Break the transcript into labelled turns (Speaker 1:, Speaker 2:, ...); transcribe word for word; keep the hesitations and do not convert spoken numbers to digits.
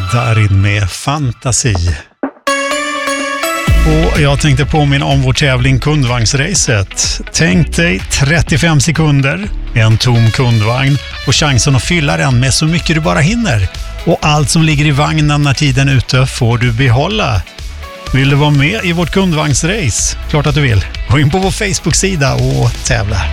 Speaker 1: Darin med Fantasi. Och jag tänkte påminna om vår tävling Kundvagnsracet. Tänk dig trettiofem sekunder, en tom kundvagn och chansen att fylla den med så mycket du bara hinner. Och allt som ligger i vagnen när tiden är ute får du behålla. Vill du vara med i vårt kundvagnsrace? Klart att du vill. Gå in på vår Facebook-sida och tävla.